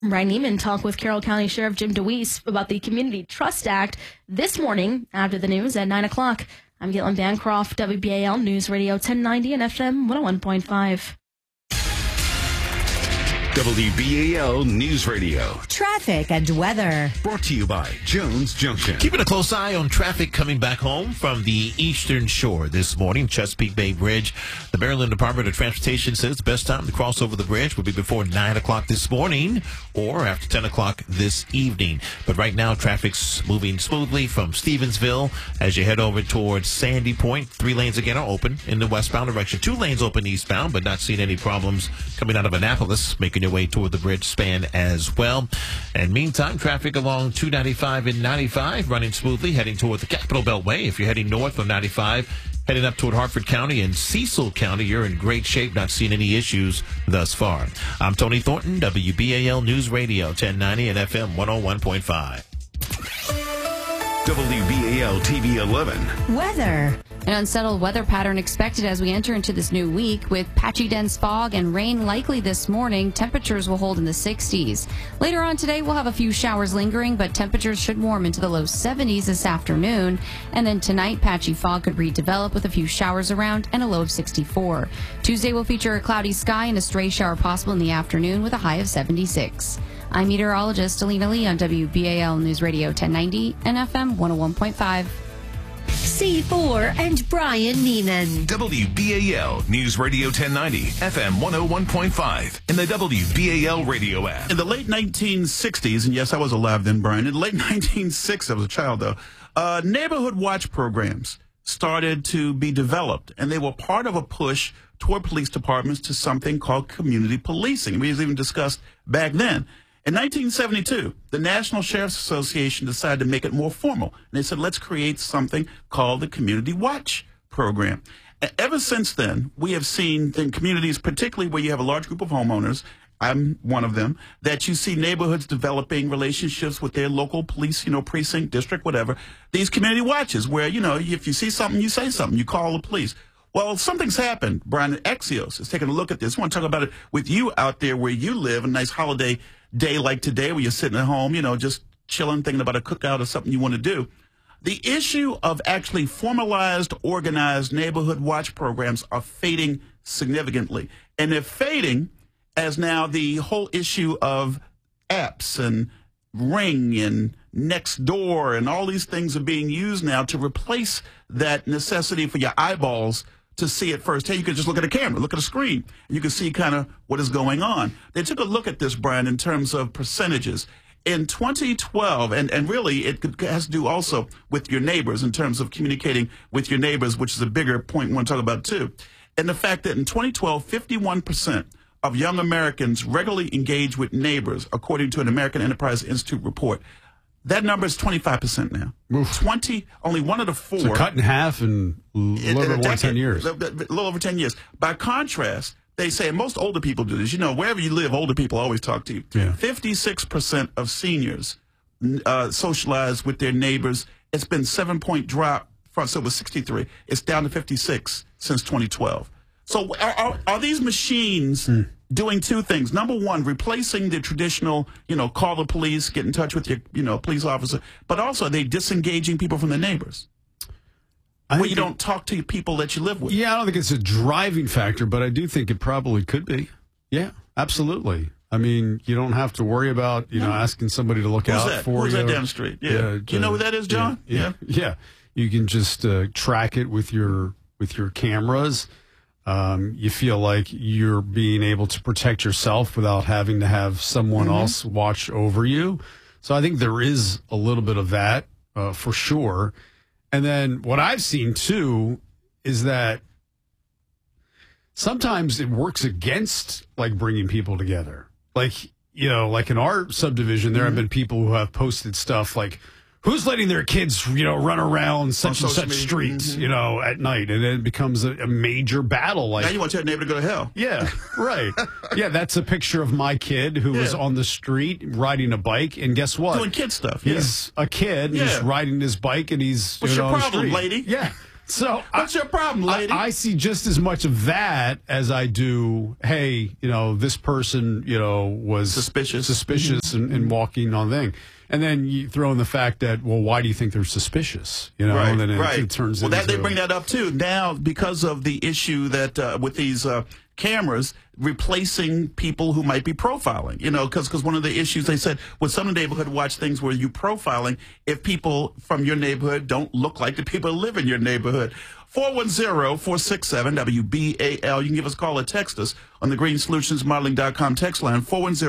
Ryan Neiman talked with Carroll County Sheriff Jim DeWeese about the Community Trust Act this morning after the news at 9 o'clock. I'm Caitlin Bancroft, WBAL News Radio 1090 and FM 101.5. WBAL News Radio. Traffic and weather. Brought to you by Jones Junction. Keeping a close eye on traffic coming back home from the Eastern Shore this morning, Chesapeake Bay Bridge. The Maryland Department of Transportation says the best time to cross over the bridge will be before 9 o'clock this morning or after 10 o'clock this evening. But right now, traffic's moving smoothly from Stevensville as you head over towards Sandy Point. 3 lanes again are open in the westbound direction. 2 lanes open eastbound, but not seeing any problems coming out of Annapolis, making your way toward the bridge span as well. And meantime, traffic along 295 and 95 running smoothly, heading toward the Capital Beltway. If you're heading north on 95, heading up toward Hartford County and Cecil County, you're in great shape, not seeing any issues thus far. I'm Tony Thornton, WBAL News Radio 1090 and FM 101.5. WBAL TV 11. Weather. An unsettled weather pattern expected as we enter into this new week. With patchy dense fog and rain likely this morning, temperatures will hold in the 60s. Later on today, we'll have a few showers lingering, but temperatures should warm into the low 70s this afternoon. And then tonight, patchy fog could redevelop with a few showers around and a low of 64. Tuesday will feature a cloudy sky and a stray shower possible in the afternoon with a high of 76. I'm meteorologist Alina Lee on WBAL News Radio 1090 and FM 101.5. C4 and Brian Neiman. WBAL News Radio 1090, FM 101.5, and the WBAL radio app. In the late 1960s, and yes, I was alive then, Brian. In the late 1960s, I was a child though, neighborhood watch programs started to be developed, and they were part of a push toward police departments to something called community policing. We was even discussed back then. In 1972, the National Sheriff's Association decided to make it more formal. And they said, let's create something called the Community Watch Program. Ever since then, we have seen in communities, particularly where you have a large group of homeowners, I'm one of them, that you see neighborhoods developing relationships with their local police, precinct, district, whatever. These community watches where, if you see something, you say something, you call the police. Well, something's happened. Brian, Axios is taking a look at this. I want to talk about it with you out there where you live, a nice holiday day like today where you're sitting at home, just chilling, thinking about a cookout or something you want to do. The issue of actually formalized, organized neighborhood watch programs are fading significantly. And they're fading as now the whole issue of apps and Ring and Nextdoor and all these things are being used now to replace that necessity for your eyeballs to see it first. Hey, you can just look at a camera, look at a screen, and you can see kind of what is going on. They took a look at this, Brian, in terms of percentages. In 2012, and really it has to do also with your neighbors in terms of communicating with your neighbors, which is a bigger point we want to talk about too. And the fact that in 2012, 51% of young Americans regularly engage with neighbors, according to an American Enterprise Institute report. That number is 25% now. Oof. Only one of the 4. So cut in half in a little bit more than 10 years. A little over 10 years. By contrast, they say, and most older people do this, wherever you live, older people always talk to you. Yeah. 56% of seniors socialize with their neighbors. It's been 7-point drop. So it was 63. It's down to 56 since 2012. So are these machines doing 2 things? Number one, replacing the traditional, call the police, get in touch with your, police officer, but also are they disengaging people from their neighbors? Where you don't talk to people that you live with. Yeah, I don't think it's a driving factor, but I do think it probably could be. Yeah, absolutely. I mean, you don't have to worry about, asking somebody to look out for you. Who's that down the street? Yeah. Do you know who that is, John? Yeah. You can just track it with your cameras. You feel like you're being able to protect yourself without having to have someone else watch over you. So I think there is a little bit of that for sure. And then what I've seen, too, is that sometimes it works against, bringing people together. Like in our subdivision, there have been people who have posted stuff like, who's letting their kids, run around such and such streets, at night? And then it becomes a major battle. Now you want your neighbor to go to hell. Yeah, right. Yeah, that's a picture of my kid who was on the street riding a bike. And guess what? Doing kid stuff. He's a kid. He's riding his bike and he's What's your on problem, the street. lady? Yeah. So what's your problem, lady? I see just as much of that as I do, hey, this person, was suspicious and walking on thing. And then you throw in the fact that, well, why do you think they're suspicious? Right, and then right. it turns well, into... they bring that up, too. Now, because of the issue that with these cameras replacing people who might be profiling, because one of the issues they said with some of the neighborhood watch things where you profiling if people from your neighborhood don't look like the people who live in your neighborhood. 410-467-WBAL. You can give us a call or text us on the greensolutionsmodeling.com text line,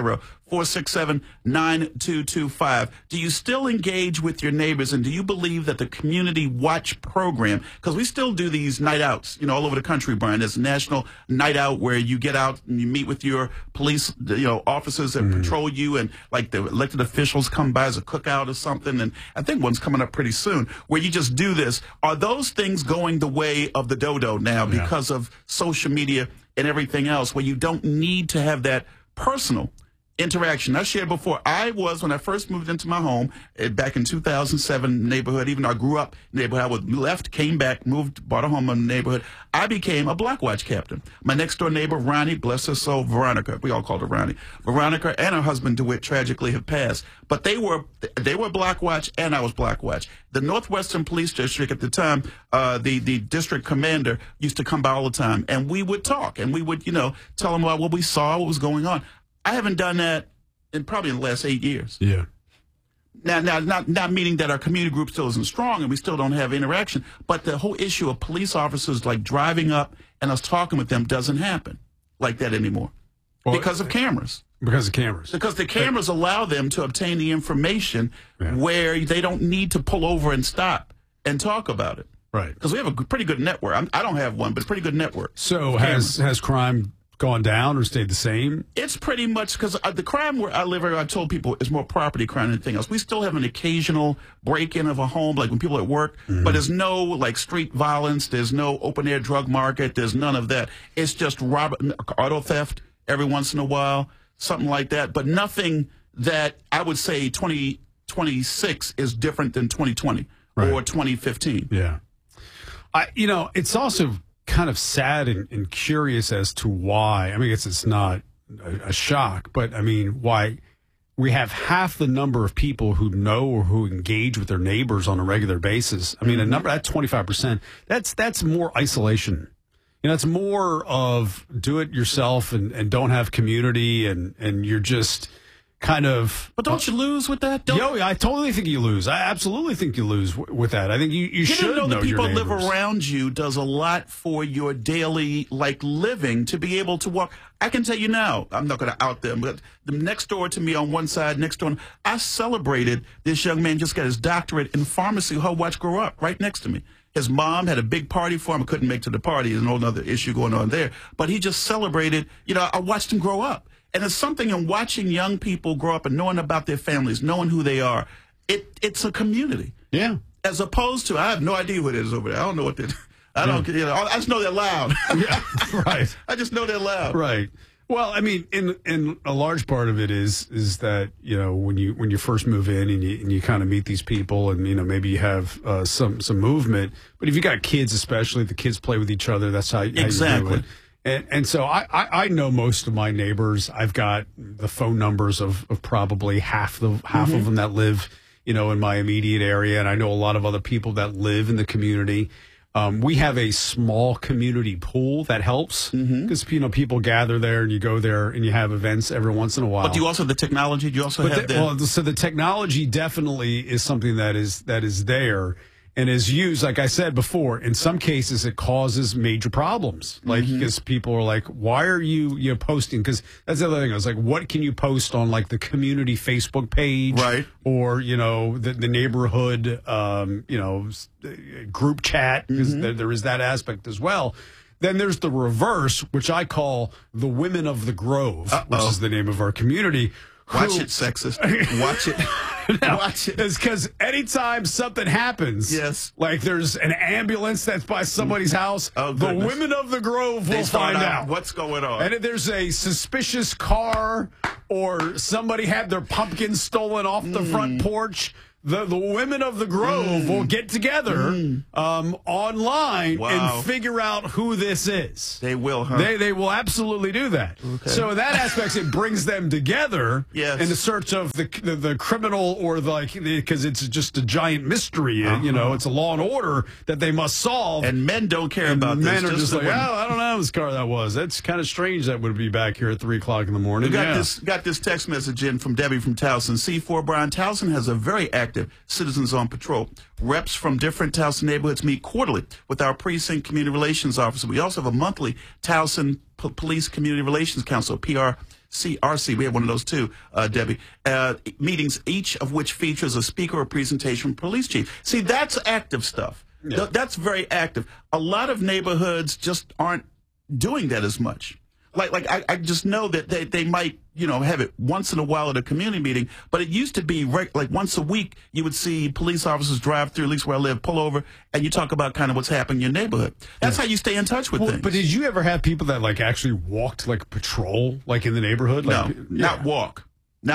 410-467-9225. Do you still engage with your neighbors, and do you believe that the Community Watch program, because we still do these night outs, all over the country, Brian. There's a national night out where you get out and you meet with your police, officers that patrol you, and like the elected officials come by as a cookout or something. And I think one's coming up pretty soon where you just do this. Are those things going the way of the dodo now because of social media and everything else, where you don't need to have that personal interaction? I shared before, when I first moved into my home back in 2007 neighborhood, even though I grew up in the neighborhood, I was left, came back, moved, bought a home in the neighborhood, I became a Black Watch captain. My next door neighbor, Ronnie, bless her soul, Veronica, we all called her Ronnie. Veronica and her husband DeWitt tragically have passed, but they were Black Watch and I was Black Watch. The Northwestern Police District at the time, the district commander used to come by all the time, and we would talk, and we would, tell him about what we saw, what was going on. I haven't done that in probably the last 8 years. Yeah. Now, not meaning that our community group still isn't strong and we still don't have interaction, but the whole issue of police officers like driving up and us talking with them doesn't happen like that anymore because of cameras. Because of cameras. Because the cameras allow them to obtain the information where they don't need to pull over and stop and talk about it. Right. Because we have a pretty good network. I don't have one, but a pretty good network. So has crime gone down or stayed the same? It's pretty much because the crime where I live, I told people, is more property crime than anything else. We still have an occasional break-in of a home, like when people are at work, but there's no like street violence. There's no open-air drug market. There's none of that. It's just auto theft every once in a while, something like that, but nothing that I would say 2026 is different than 2020 or 2015. Yeah. It's also kind of sad and curious as to why. I mean, it's not a shock, but I mean, why we have half the number of people who know or who engage with their neighbors on a regular basis. I mean, a number at 25%, that's more isolation. It's more of do it yourself and don't have community and you're just kind of. But don't you lose with that? I totally think you lose. I absolutely think you lose with that. I think you should know that people your live neighbors. around you does a lot for your daily living to be able to walk. I can tell you now, I'm not going to out them, but the next door to me on one side, next door, I celebrated this young man just got his doctorate in pharmacy who I watched grow up right next to me. His mom had a big party for him. I couldn't make it to the party. There's a whole other issue going on there. But he just celebrated. I watched him grow up. And there's something in watching young people grow up and knowing about their families, knowing who they are. It's a community. Yeah. As opposed to, I have no idea what it is over there. I don't know what I just know they're loud. Yeah, right. I just know they're loud. Right. Well, I mean, in a large part of it is that when you first move in and you kind of meet these people and maybe you have some movement, but if you got kids, especially the kids play with each other, that's how you do it. And so I know most of my neighbors. I've got the phone numbers of probably half of them that live in my immediate area, and I know a lot of other people that live in the community. We have a small community pool that helps because people gather there and you go there and you have events every once in a while. But do you also have the technology? Do you also have so the technology definitely is something that is there and is used. Like I said before, in some cases it causes major problems. Like because people are like, why are you posting? Because that's the other thing. I was like, what can you post on like the community Facebook page, right? Or the neighborhood group chat, because there is that aspect as well. Then there's the reverse, which I call the Women of the Grove, which is the name of our community. Watch it, sexist. Watch it. Watch it. It's because anytime something happens, like there's an ambulance that's by somebody's house, the Women of the Grove will find out what's going on. And if there's a suspicious car or somebody had their pumpkin stolen off the front porch, the women of the Grove will get together online and figure out who this is. They will, huh? They will absolutely do that. Okay. So in that aspect, it brings them together Yes. in the search of the criminal, or because it's just a giant mystery. You know, it's a law and order that they must solve. And men don't care And about men this. are just the like, women. I don't know whose car that was. That's kind of strange that would be back here at 3 o'clock in the morning. We got this text message in from Debbie from Towson. C4 Brian, Towson has a very active Citizens on Patrol. Reps from different Towson neighborhoods meet quarterly with our precinct community relations officer. We also have a monthly Towson Police Community Relations Council, PRCRC. We have one of those too, Debbie. Meetings, each of which features a speaker or presentation from police chief. See, that's active stuff. Yeah. That's very active. A lot of neighborhoods just aren't doing that as much. Like I just know that they might, have it once in a while at a community meeting, but it used to be like once a week you would see police officers drive through, at least where I live, pull over, and you talk about kind of what's happening in your neighborhood. That's how you stay in touch with things. But did you ever have people that actually walked patrol in the neighborhood? No, not walk,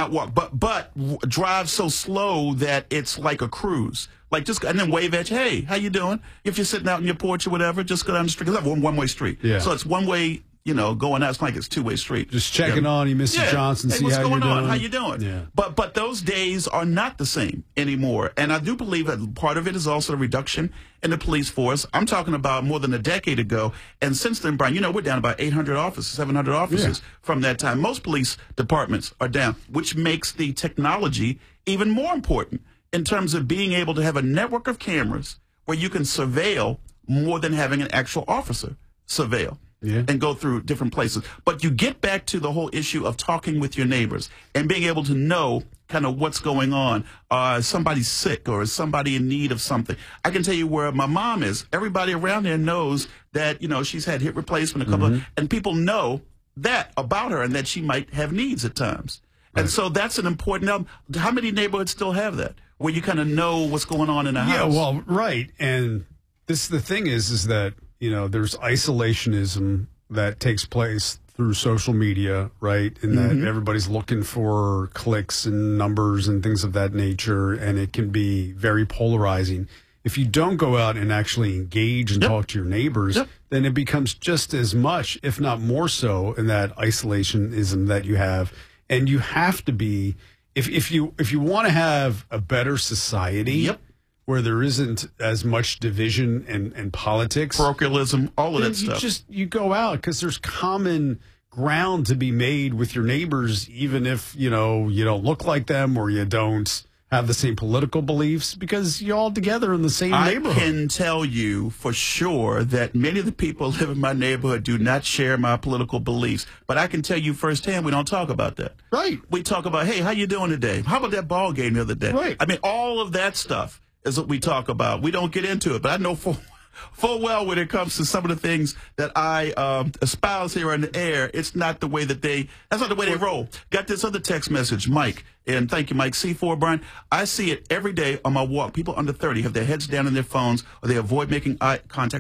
but drive so slow that it's like a cruise. And then wave at you, hey, how you doing? If you're sitting out on your porch or whatever, just go down the street. It's like one-way street. Yeah. So it's one way, going out. It's like it's two-way street. Just checking on you, Mrs. Johnson, hey, see what's how going you're on? doing. How you doing? Yeah. But those days are not the same anymore. And I do believe that part of it is also a reduction in the police force. I'm talking about more than a decade ago. And since then, Brian, we're down about 800 officers, 700 officers from that time. Most police departments are down, which makes the technology even more important in terms of being able to have a network of cameras where you can surveil more than having an actual officer surveil. Yeah. And go through different places. But you get back to the whole issue of talking with your neighbors and being able to know kind of what's going on. Is somebody sick, or is somebody in need of something? I can tell you where my mom is. Everybody around there knows that, she's had hip replacement, a couple of, and people know that about her and that she might have needs at times. Right. And so that's an important element. How many neighborhoods still have that, where you kind of know what's going on in the house? Yeah, well, right. And the thing is that, there's isolationism that takes place through social media, right? And that everybody's looking for clicks and numbers and things of that nature, and it can be very polarizing. If you don't go out and actually engage and talk to your neighbors, then it becomes just as much, if not more so, in that isolationism that you have. And you have to be, if you want to have a better society, where there isn't as much division and politics, parochialism, all of that stuff. You go out because there's common ground to be made with your neighbors, even if you don't look like them or you don't have the same political beliefs, because you're all together in the same neighborhood. I can tell you for sure that many of the people who live in my neighborhood do not share my political beliefs, but I can tell you firsthand we don't talk about that. Right. We talk about, hey, how you doing today? How about that ball game the other day? Right. I mean, all of that stuff is what we talk about. We don't get into it, but I know full well when it comes to some of the things that I espouse here on the air, it's not the way that's not the way they roll. Got this other text message, Mike, and thank you, Mike. C4, Brian, I see it every day on my walk. People under 30 have their heads down in their phones, or they avoid making eye contact.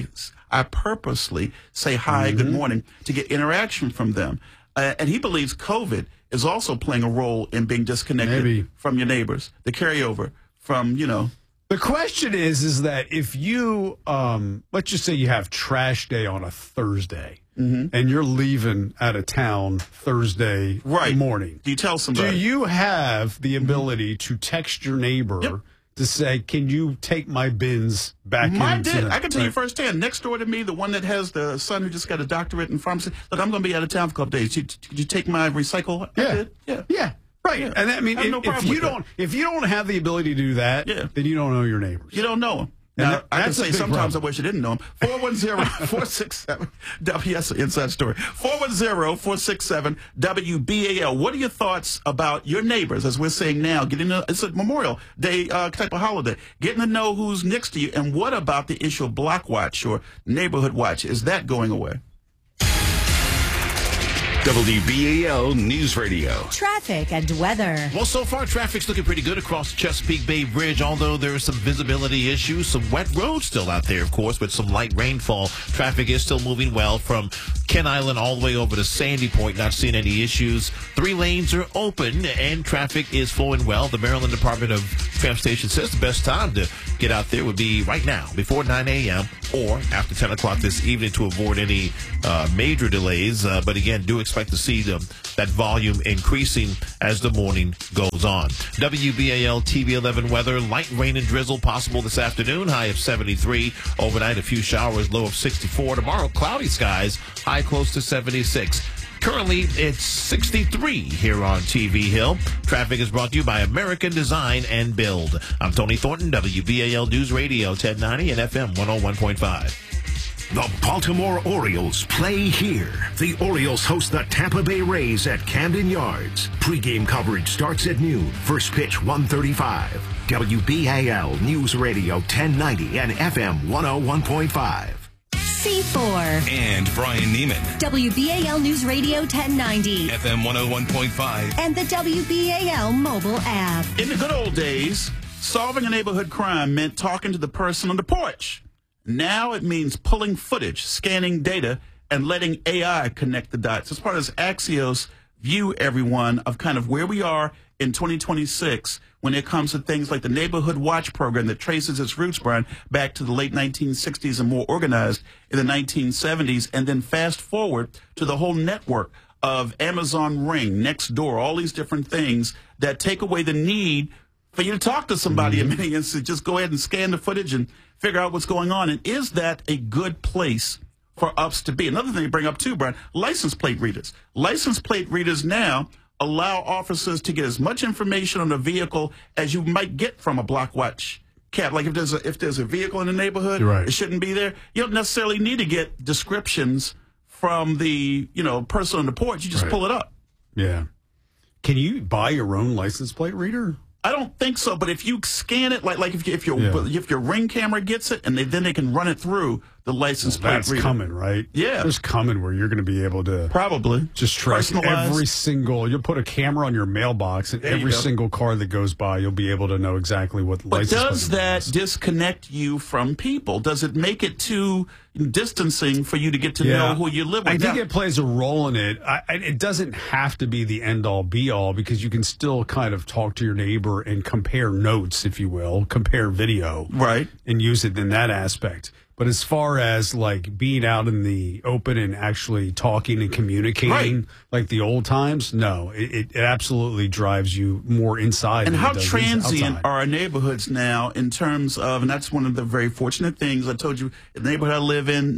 I purposely say hi, good morning, to get interaction from them. And he believes COVID is also playing a role in being disconnected from your neighbors, the carryover from, The question is that if you, let's just say you have trash day on a Thursday, and you're leaving out of town Thursday morning. Do you tell somebody? Do you have the ability to text your neighbor to say, can you take my bins back in? I did. I can tell you firsthand. Next door to me, the one that has the son who just got a doctorate in pharmacy. Look, I'm going to be out of town for a couple days. Could you take my recycle? Yeah. I did. Yeah. Right. Yeah. And I mean, if you don't have the ability to do that, then you don't know your neighbors. You don't know them. Now, I can say sometimes I wish I didn't know them. 410-467, WS Inside Story. 410-467-WBAL. What are your thoughts about your neighbors, as we're saying now? It's a Memorial Day type of holiday. Getting to know who's next to you. And what about the issue of block watch or neighborhood watch? Is that going away? WBAL News Radio. Traffic and weather. Well, so far, traffic's looking pretty good across the Chesapeake Bay Bridge, although there are some visibility issues, some wet roads still out there, of course, with some light rainfall. Traffic is still moving well from Kent Island all the way over to Sandy Point, not seeing any issues. 3 lanes are open, and traffic is flowing well. The Maryland Department of Transportation says the best time to get out there would be right now, before 9 a.m. or after 10 o'clock this evening to avoid any major delays. But again, do expect to see that volume increasing as the morning goes on. WBAL TV 11 weather, light rain and drizzle possible this afternoon, high of 73. Overnight, a few showers, low of 64. Tomorrow, cloudy skies, high close to 76. Currently, it's 63 here on TV Hill. Traffic is brought to you by American Design and Build. I'm Tony Thornton, WBAL News Radio 1090 and FM 101.5. The Baltimore Orioles play here. The Orioles host the Tampa Bay Rays at Camden Yards. Pre-game coverage starts at noon. First pitch 1:35. WBAL News Radio 1090 and FM 101.5. C4 And Brian Neiman. WBAL News Radio 1090 FM 101.5. and the WBAL mobile app. In the good old days, solving a neighborhood crime meant talking to the person on the porch. Now it means pulling footage, scanning data, and letting AI connect the dots. As part of this Axios view, everyone, of kind of where we are in 2026 when it comes to things like the Neighborhood Watch program that traces its roots, Brian, back to the late 1960s and more organized in the 1970s, and then fast forward to the whole network of Amazon Ring, Nextdoor, all these different things that take away the need for you to talk to somebody in many instances. Just go ahead and scan the footage and figure out what's going on. And is that a good place for us to be? Another thing to bring up too, Brian, license plate readers. License plate readers now allow officers to get as much information on a vehicle as you might get from a block watch cab. Like if there's a vehicle in the neighborhood, right, it shouldn't be there. You don't necessarily need to get descriptions from the person on the porch. You just pull it up. Yeah. Can you buy your own license plate reader? I don't think so, but if you scan it, like if your Ring camera gets it, and then they can run it through the license plate that's reader. coming, right? Yeah, there's coming where you're going to be able to probably just track every single. You'll put a camera on your mailbox, and every single car that goes by, you'll be able to know exactly what the license plate is. But does that disconnect you from people? Does it make it too distancing for you to get to know who you live with? I think it plays a role in it. It doesn't have to be the end-all, be-all, because you can still kind of talk to your neighbor and compare notes, if you will, compare video, right, and use it in that aspect. But as far as like being out in the open and actually talking and communicating like the old times, no, it absolutely drives you more inside. And how transient are our neighborhoods now in terms of, and that's one of the very fortunate things. I told you, the neighborhood I live in,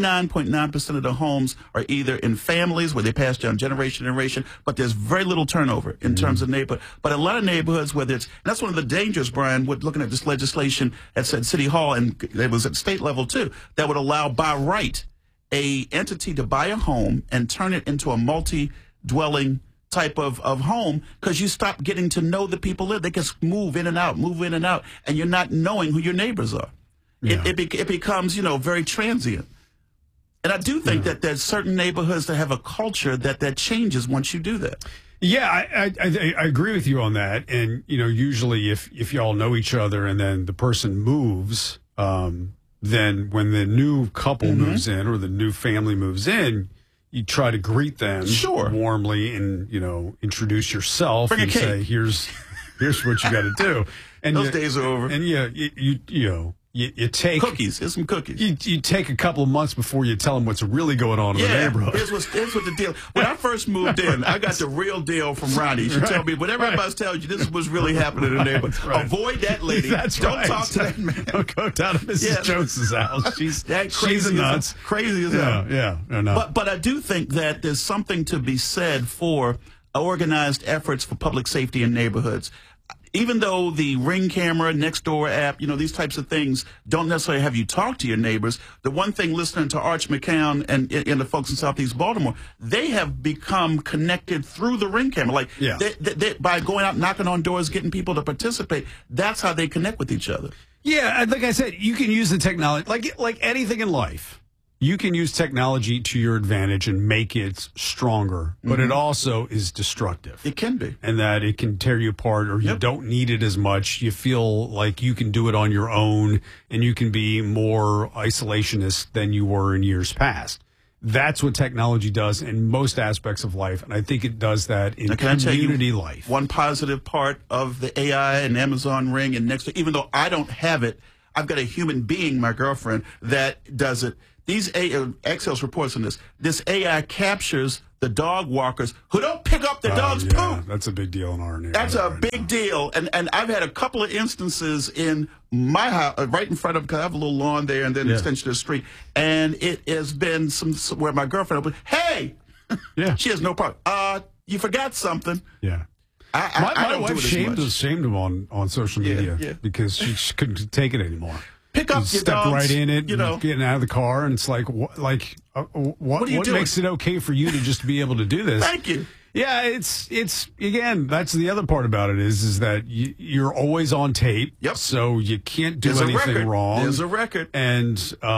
99.9% of the homes are either in families where they pass down generation to generation, but there's very little turnover in terms of neighborhood. But a lot of neighborhoods, whether it's, and that's one of the dangers, Brian, with looking at this legislation at City Hall, and it was at state level too, that would allow by right a entity to buy a home and turn it into a multi-dwelling type of home, because you stop getting to know the people there. They just move in and out, and you're not knowing who your neighbors are. Yeah. It becomes, very transient. And I do think that there's certain neighborhoods that have a culture that changes once you do that. Yeah, I agree with you on that. And, usually if y'all know each other and then the person moves, then when the new couple moves in or the new family moves in, you try to greet them warmly and, introduce yourself and say, here's what you got to do. And those days are over. And you take cookies. Here's some cookies. You take a couple of months before you tell them what's really going on in the neighborhood. Here's what the deal. When I first moved in, I got the real deal from Ronnie. She told me, whatever everybody tells you, this is what's really happening in the neighborhood. Right. Avoid that lady. Don't talk to that man. Don't go down to Mrs. Jones's house. She's nuts. Crazy as hell. Yeah. No. But I do think that there's something to be said for organized efforts for public safety in neighborhoods. Even though the Ring camera, Nextdoor app, these types of things don't necessarily have you talk to your neighbors, the one thing listening to Arch McCown and the folks in Southeast Baltimore, they have become connected through the Ring camera. They, by going out, knocking on doors, getting people to participate, that's how they connect with each other. Yeah, like I said, you can use the technology, like anything in life. you can use technology to your advantage and make it stronger, but it also is destructive. It can be. And that it can tear you apart, or you don't need it as much. You feel like you can do it on your own, and you can be more isolationist than you were in years past. That's what technology does in most aspects of life, and I think it does that in community life. One positive part of the AI and Amazon Ring and Next, even though I don't have it, I've got a human being, my girlfriend, that does it. These Axios reports on this. This AI captures the dog walkers who don't pick up their dog's poop. That's a big deal in our neighborhood. That's a big deal. And I've had a couple of instances in my house, right in front of, because I have a little lawn there and then an extension of the street. And it has been where my girlfriend will be, hey, she has no problem. You forgot something. Yeah. I my wife shamed him on social media because she couldn't take it anymore. Pick up your stepped dogs, right in it, getting out of the car, and it's like, what makes it okay for you to just be able to do this? Thank you. Yeah, it's again, that's the other part about it is that you're always on tape. Yep. So you can't do anything wrong. There's a record. And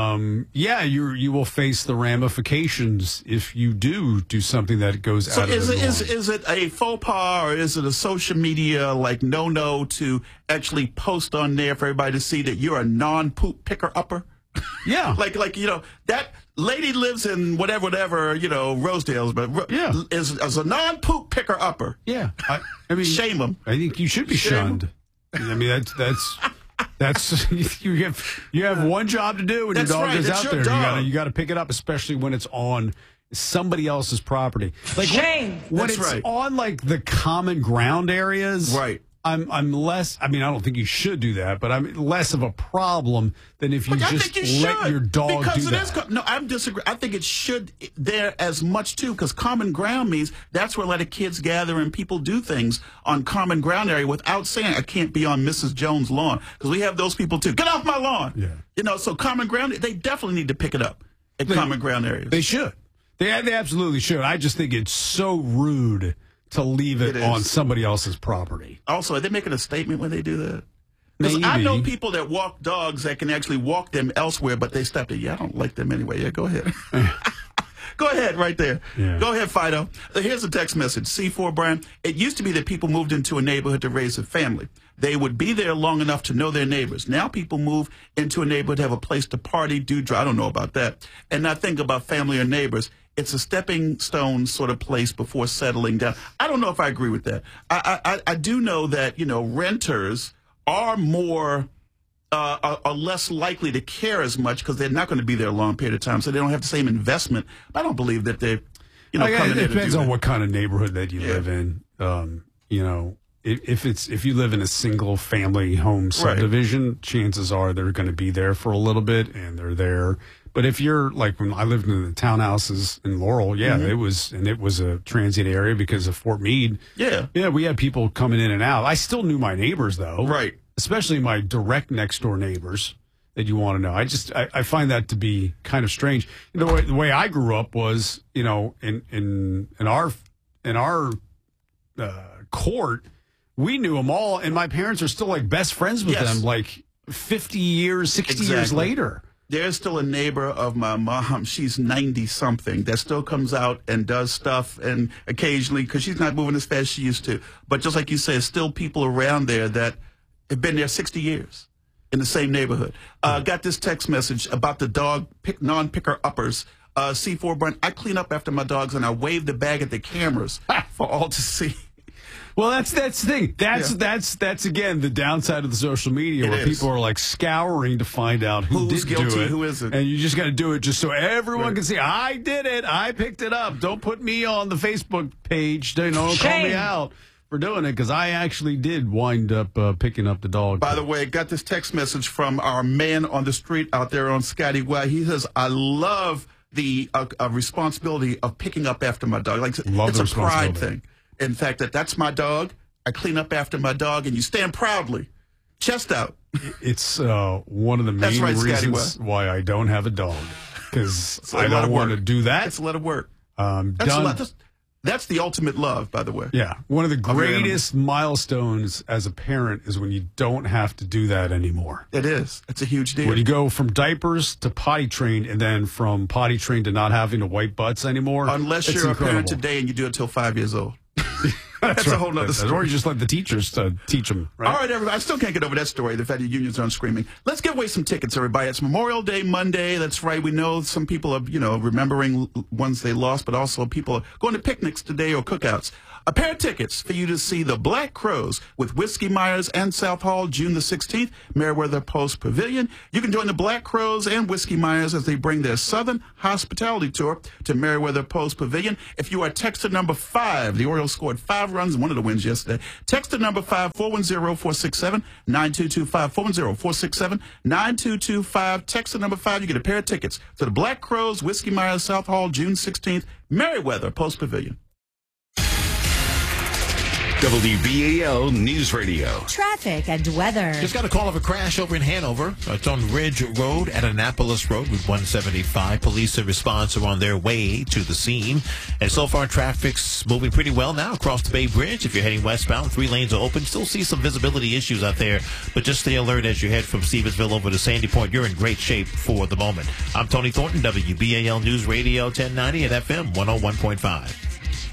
you will face the ramifications if you do something that goes out of the norm. Is it a faux pas, or is it a social media no to actually post on there for everybody to see that you're a non-poop picker upper? Yeah. like that lady lives in whatever, Rosedale's, but is a non-poop picker upper. Yeah. I mean, shame them. I think you should be shunned. I mean, that's you have one job to do when your dog is out there. You got to pick it up, especially when it's on somebody else's property. Like shame. When it's on like the common ground areas. Right. I'm less. I mean, I don't think you should do that, but I'm less of a problem than if you just let your dog do that. No, I'm disagreeing. I think it should there as much too, because common ground means that's where a lot of kids gather and people do things on common ground area without saying I can't be on Mrs. Jones' lawn, because we have those people too. Get off my lawn. Yeah. So common ground, they definitely need to pick it up at common ground areas. They should. They absolutely should. I just think it's so rude to leave it on somebody else's property. Also, are they making a statement when they do that? Because I know people that walk dogs that can actually walk them elsewhere, but they stop it. Yeah, I don't like them anyway. Yeah, go ahead. Go ahead, right there. Yeah. Go ahead, Fido. Here's a text message. C4, Brian. It used to be that people moved into a neighborhood to raise a family. They would be there long enough to know their neighbors. Now people move into a neighborhood to have a place to party, I don't know about that, and not think about family or neighbors. It's a stepping stone sort of place before settling down. I don't know if I agree with that. I do know that, renters are are less likely to care as much because they're not going to be there a long period of time, so they don't have the same investment. I don't believe that they're, coming in. It depends on what kind of neighborhood that you live in. If you live in a single family home subdivision, chances are they're going to be there for a little bit, and they're there. But if you're like when I lived in the townhouses in Laurel, it was a transient area because of Fort Meade. Yeah, we had people coming in and out. I still knew my neighbors though, right? Especially my direct next door neighbors that you want to know. I find that to be kind of strange. The way I grew up was, in our court, we knew them all, and my parents are still like best friends with them, like 50 years, 60 years later. There's still a neighbor of my mom. She's 90-something that still comes out and does stuff, and occasionally, because she's not moving as fast as she used to. But just like you said, still people around there that have been there 60 years in the same neighborhood. Got this text message about the dog non-picker uppers. C4 Brent, I clean up after my dogs and I wave the bag at the cameras for all to see. Well, that's the thing. That's again the downside of the social media, where people are like scouring to find out who's guilty, do it, who isn't, and you just got to do it just so everyone can see. I did it. I picked it up. Don't put me on the Facebook page. Don't call me out for doing it, because I actually did wind up picking up the dog. By the way, got this text message from our man on the street out there on Scotty Way. He says, "I love the responsibility of picking up after my dog. Like it's a pride thing." In fact, that's my dog. I clean up after my dog, and you stand proudly, chest out. It's one of the main reasons why I don't have a dog, because I don't want to do that. It's a lot of work. Done. That's the ultimate love, by the way. Yeah. One of the Of your greatest milestones as a parent is when you don't have to do that anymore. It is. It's a huge deal. When you go from diapers to potty trained and then from potty trained to not having to wipe butts anymore. Unless it's you're incredible. a parent today and you do it till 5 years old. That's a whole nother story. Or you just let the teachers teach them, right? All right, everybody. I still can't get over that story, the fact that unions aren't screaming. Let's give away some tickets, everybody. It's Memorial Day Monday. That's right. We know some people are, remembering ones they lost, but also people are going to picnics today or cookouts. A pair of tickets for you to see the Black Crowes with Whiskey Myers and South Hall, June the 16th, Meriwether Post Pavilion. You can join the Black Crowes and Whiskey Myers as they bring their Southern Hospitality Tour to Meriwether Post Pavilion. If you are texter number 5, the Orioles scored 5 runs in one of the wins yesterday. Texter number 5, 410-467-9225, 410-467-9225. Texter number 5, you get a pair of tickets to the Black Crowes, Whiskey Myers, South Hall, June 16th, Meriwether Post Pavilion. WBAL News Radio. Traffic and weather. Just got a call of a crash over in Hanover. It's on Ridge Road at Annapolis Road with 175. Police and response are on their way to the scene. And so far, traffic's moving pretty well now across the Bay Bridge. If you're heading westbound, 3 lanes are open. Still see some visibility issues out there, but just stay alert as you head from Stevensville over to Sandy Point. You're in great shape for the moment. I'm Tony Thornton, WBAL News Radio 1090 and FM 101.5.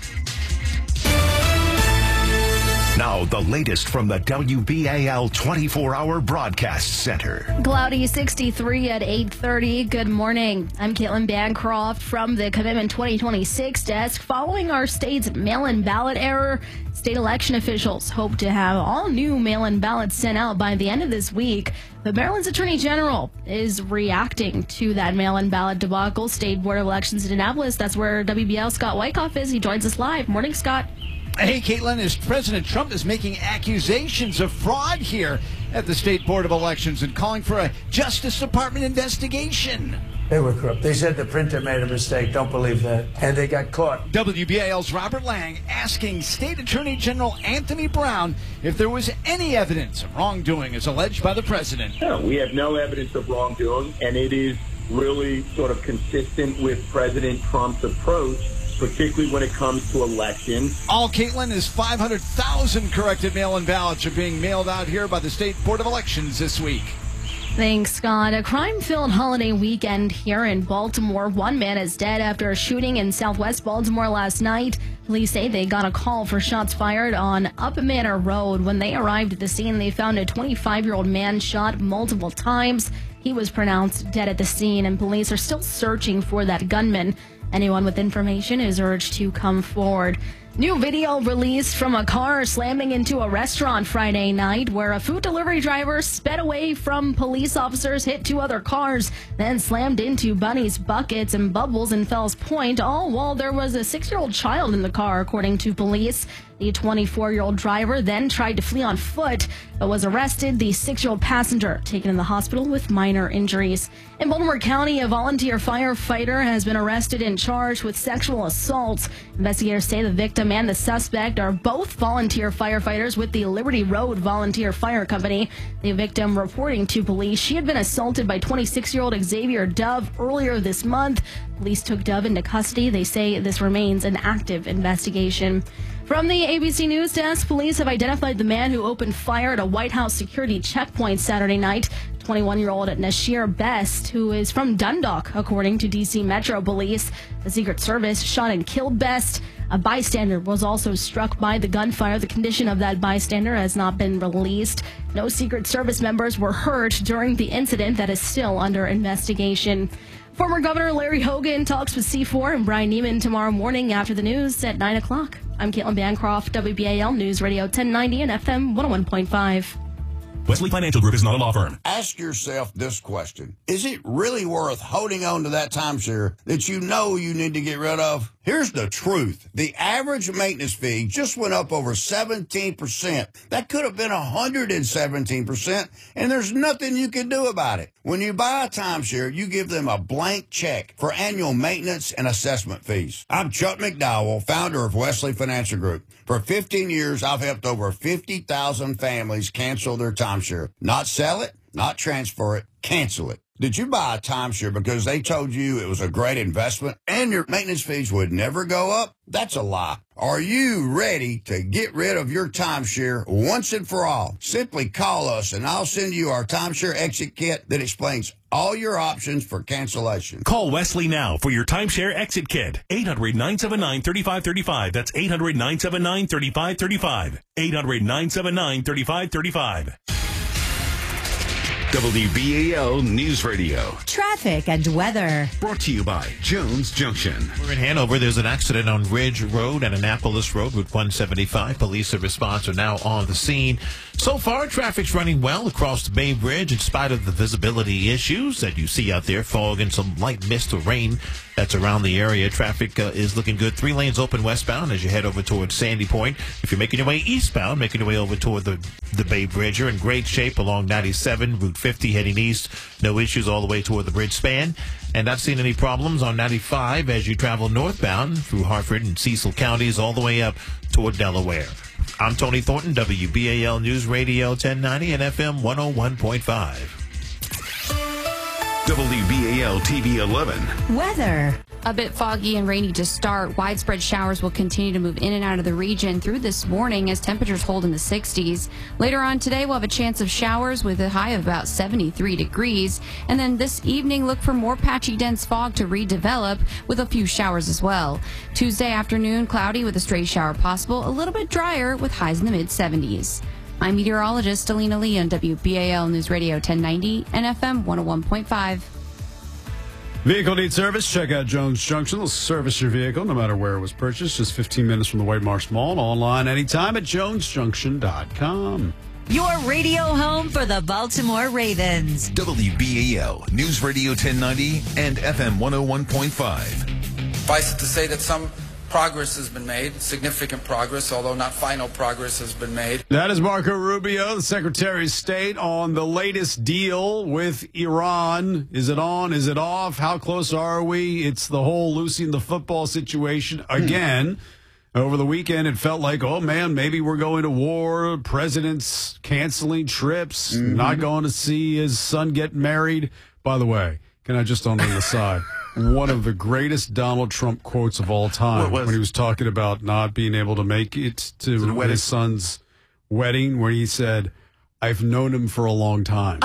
Now, the latest from the WBAL 24-hour broadcast center. Cloudy 63 at 8:30. Good morning. I'm Caitlin Bancroft from the Commitment 2026 desk. Following our state's mail-in ballot error, state election officials hope to have all new mail-in ballots sent out by the end of this week. But Maryland's Attorney General is reacting to that mail-in ballot debacle. State Board of Elections in Annapolis. That's where WBL Scott Wyckoff is. He joins us live. Morning, Scott. Hey, Caitlin, as President Trump is making accusations of fraud here at the State Board of Elections and calling for a Justice Department investigation. They were corrupt. They said the printer made a mistake. Don't believe that. And they got caught. WBAL's Robert Lang asking State Attorney General Anthony Brown if there was any evidence of wrongdoing as alleged by the president. No, we have no evidence of wrongdoing, and it is really sort of consistent with President Trump's approach, particularly when it comes to elections. All, Caitlin, is 500,000 corrected mail-in ballots are being mailed out here by the State Board of Elections this week. Thanks, Scott. A crime-filled holiday weekend here in Baltimore. One man is dead after a shooting in southwest Baltimore last night. Police say they got a call for shots fired on Up Manor Road. When they arrived at the scene, they found a 25-year-old man shot multiple times. He was pronounced dead at the scene, and police are still searching for that gunman. Anyone with information is urged to come forward. New video released from a car slamming into a restaurant Friday night where a food delivery driver sped away from police officers, hit 2 other cars, then slammed into Bunny's Buckets and Bubbles in Fells Point, all while there was a 6-year-old child in the car, according to police. The 24-year-old driver then tried to flee on foot, but was arrested. The 6-year-old passenger taken in the hospital with minor injuries. In Baltimore County, a volunteer firefighter has been arrested and charged with sexual assault. Investigators say the victim and the suspect are both volunteer firefighters with the Liberty Road Volunteer Fire Company. The victim reporting to police she had been assaulted by 26-year-old Xavier Dove earlier this month. Police took Dove into custody. They say this remains an active investigation. From the ABC News desk, police have identified the man who opened fire at a White House security checkpoint Saturday night. 21-year-old Nasheer Best, who is from Dundalk, according to D.C. Metro Police. The Secret Service shot and killed Best. A bystander was also struck by the gunfire. The condition of that bystander has not been released. No Secret Service members were hurt during the incident that is still under investigation. Former Governor Larry Hogan talks with C4 and Brian Neiman tomorrow morning after the news at 9 o'clock. I'm Caitlin Bancroft, WBAL News Radio 1090 and FM 101.5. Wesley Financial Group is not a law firm. Ask yourself this question. Is it really worth holding on to that timeshare that you know you need to get rid of? Here's the truth. The average maintenance fee just went up over 17%. That could have been 117%, and there's nothing you can do about it. When you buy a timeshare, you give them a blank check for annual maintenance and assessment fees. I'm Chuck McDowell, founder of Wesley Financial Group. For 15 years, I've helped over 50,000 families cancel their timeshare. Not sell it, not transfer it, cancel it. Did you buy a timeshare because they told you it was a great investment and your maintenance fees would never go up? That's a lie. Are you ready to get rid of your timeshare once and for all? Simply call us and I'll send you our timeshare exit kit that explains all your options for cancellation. Call Wesley now for your timeshare exit kit. 800-979-3535. That's 800-979-3535. 800-979-3535. WBAL News Radio. Traffic and weather. Brought to you by Jones Junction. We're in Hanover. There's an accident on Ridge Road and Annapolis Road with 175. Police and response are now on the scene. So far, traffic's running well across the Bay Bridge in spite of the visibility issues that you see out there. Fog and some light mist or rain that's around the area. Traffic is looking good. 3 lanes open westbound as you head over towards Sandy Point. If you're making your way eastbound, making your way over toward the Bay Bridge, you're in great shape along 97, Route 50 heading east. No issues all the way toward the bridge span. And not seeing any problems on 95 as you travel northbound through Hartford and Cecil counties all the way up toward Delaware. I'm Tony Thornton, WBAL News Radio 1090 and FM 101.5. WBAL TV 11. Weather. A bit foggy and rainy to start. Widespread showers will continue to move in and out of the region through this morning as temperatures hold in the 60s. Later on today, we'll have a chance of showers with a high of about 73 degrees. And then this evening, look for more patchy, dense fog to redevelop with a few showers as well. Tuesday afternoon, cloudy with a stray shower possible, a little bit drier with highs in the mid-70s. I'm meteorologist Alina Lee on WBAL News Radio 1090 and FM 101.5. Vehicle needs service? Check out Jones Junction. They'll service your vehicle no matter where it was purchased. Just 15 minutes from the White Marsh Mall and online anytime at jonesjunction.com. Your radio home for the Baltimore Ravens. WBAL News Radio 1090 and FM 101.5. Suffice it to say that some progress has been made, significant progress, although not final progress has been made. That is Marco Rubio, the Secretary of State, on the latest deal with Iran. Is it on? Is it off? How close are we? It's the whole Lucy the football situation again. Over the weekend, it felt like, oh, man, maybe we're going to war. President's canceling trips, not going to see his son get married. By the way, can I just on the side? One of the greatest Donald Trump quotes of all time when he was talking about not being able to make it to his son's wedding, where he said, I've known him for a long time.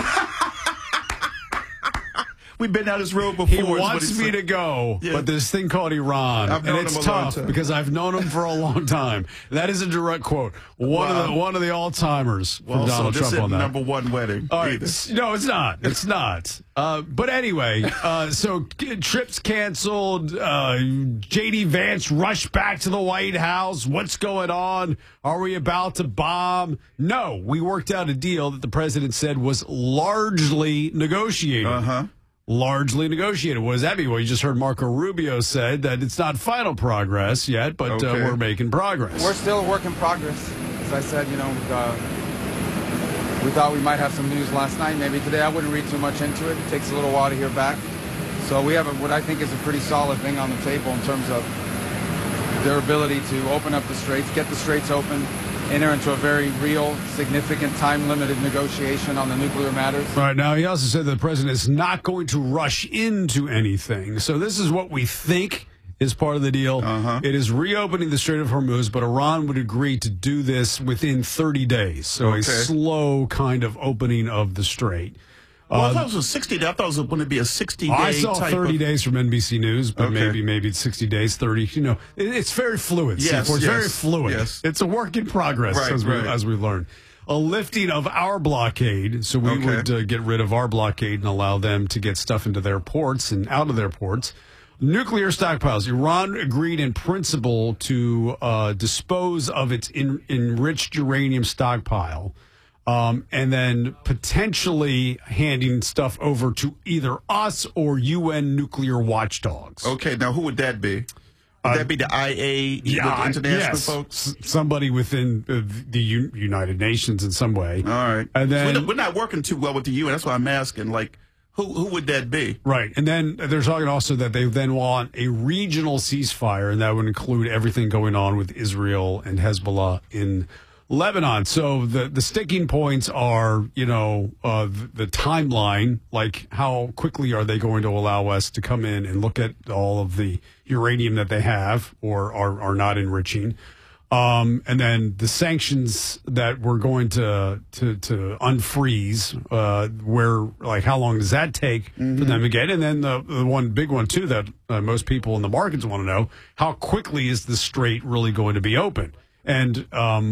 We've been down this road before. He wants me to go, but this thing called Iran, and it's tough because I've known him for a long time. That is a direct quote. One of the all-timers from Donald Trump on that. Number one wedding. All right. No, it's not. It's not. But anyway, so trips canceled. J.D. Vance rushed back to the White House. What's going on? Are we about to bomb? No, we worked out a deal that the president said was largely negotiated. Largely negotiated. What does that mean? Well, you just heard Marco Rubio said that it's not final progress yet, but we're making progress. We're still a work in progress. As I said, we thought we might have some news last night. Maybe today. I wouldn't read too much into it. It takes a little while to hear back. So we have what I think is a pretty solid thing on the table in terms of their ability to open up the straits, get the straits open, enter into a very real, significant, time-limited negotiation on the nuclear matters. All right. Now, he also said that the president is not going to rush into anything. So this is what we think is part of the deal. It is reopening the Strait of Hormuz, but Iran would agree to do this within 30 days. So a slow kind of opening of the strait. Well, I thought it was 60 days. I thought it was going to be a 60-day I saw 30 days from NBC News, but maybe it's 60 days, 30. It's very fluid. Yes, it's very fluid. Yes. It's a work in progress, as we've learned. A lifting of our blockade, so we would get rid of our blockade and allow them to get stuff into their ports and out of their ports. Nuclear stockpiles. Iran agreed in principle to dispose of its enriched uranium stockpile. And then potentially handing stuff over to either us or UN nuclear watchdogs. Okay, now who would that be? Would that be the IA, the international folks? Somebody within the United Nations in some way. All right. And then so we're not working too well with the UN. That's why I'm asking, like, who would that be? Right. And then they're talking also that they then want a regional ceasefire, and that would include everything going on with Israel and Hezbollah in Lebanon. So the sticking points are, the timeline, like how quickly are they going to allow us to come in and look at all of the uranium that they have or are not enriching. And then the sanctions that we're going to unfreeze, where, like, how long does that take for them to get? And then the one big one, too, that most people in the markets want to know, how quickly is the strait really going to be open? And,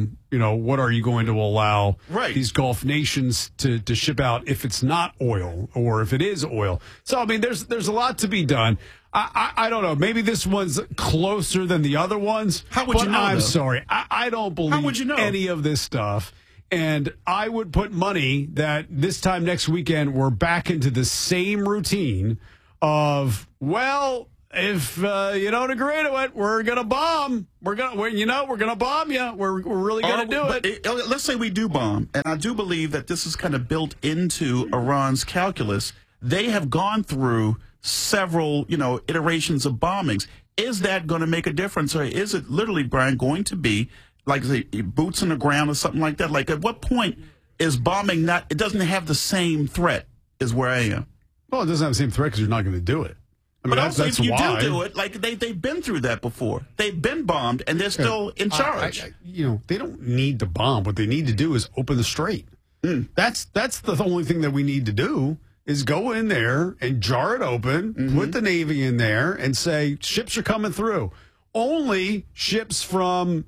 what are you going to allow these Gulf nations to ship out if it's not oil or if it is oil? So, I mean, there's a lot to be done. I don't know. Maybe this one's closer than the other ones. How would you know? I'm sorry. I don't believe any of this stuff. And I would put money that this time next weekend we're back into the same routine of, well, if you don't agree to it, we're going to bomb. We're going to bomb you. We're really going to do it. Let's say we do bomb. And I do believe that this is kind of built into Iran's calculus. They have gone through several, iterations of bombings. Is that going to make a difference, or is it literally, Brian, going to be like the boots on the ground or something like that? Like, at what point is bombing not? It doesn't have the same threat. Is where I am. Well, it doesn't have the same threat because you're not going to do it. I mean, but also, that's if you why. do it, like they've been through that before. They've been bombed, and they're still in charge. They don't need to bomb. What they need to do is open the strait. That's the only thing that we need to do. Is go in there and jar it open, put the Navy in there, and say, ships are coming through. Only ships from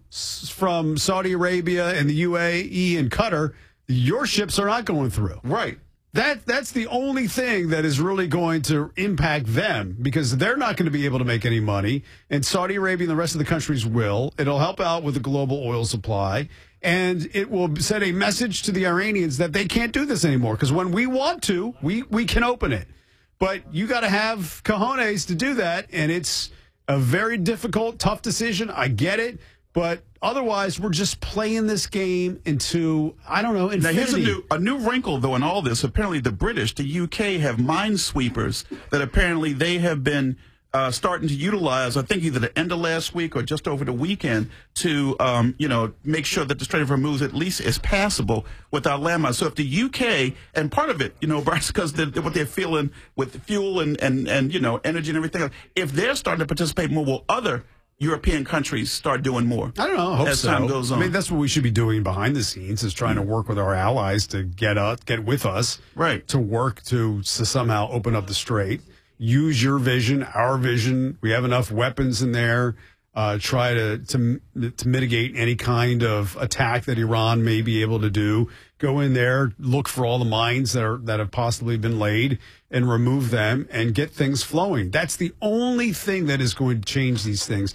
Saudi Arabia and the UAE and Qatar, your ships are not going through. Right. That's the only thing that is really going to impact them, because they're not going to be able to make any money, and Saudi Arabia and the rest of the countries will. It'll help out with the global oil supply. And it will send a message to the Iranians that they can't do this anymore. Because when we want to, we can open it. But you got to have cojones to do that. And it's a very difficult, tough decision. I get it. But otherwise, we're just playing this game into, I don't know, infinity. Now, here's a new wrinkle, though, in all this. Apparently, the British, the UK, have minesweepers that apparently they have been starting to utilize, I think either the end of last week or just over the weekend, to make sure that the Strait of Hormuz at least is passable without landmines. So if the UK, and part of it, because what they're feeling with fuel and energy and everything else, if they're starting to participate more, will other European countries start doing more? I don't know. I hope as so. time goes on. I mean, that's what we should be doing behind the scenes, is trying to work with our allies to get with us, right? To work to somehow open up the strait. Use your vision, our vision. We have enough weapons in there. Try to mitigate any kind of attack that Iran may be able to do. Go in there, look for all the mines that have possibly been laid, and remove them and get things flowing. That's the only thing that is going to change these things.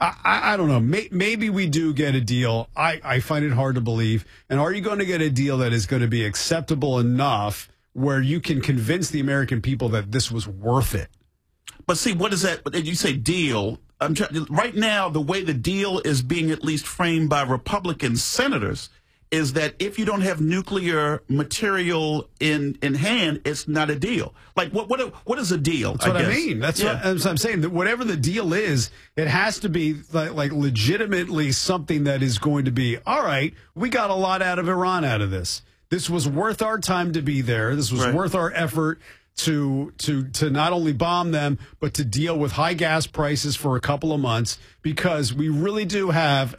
I don't know. Maybe we do get a deal. I find it hard to believe. And are you going to get a deal that is going to be acceptable enough where you can convince the American people that this was worth it? But see, what is that? Did you say deal? Right now, the way the deal is being at least framed by Republican senators is that if you don't have nuclear material in hand, it's not a deal. Like, what is a deal? That's what I mean. That's what I'm saying. That whatever the deal is, it has to be like legitimately something that is going to be, all right, we got a lot out of Iran out of this. This was worth our time to be there. This was worth our effort to not only bomb them, but to deal with high gas prices for a couple of months, because we really do have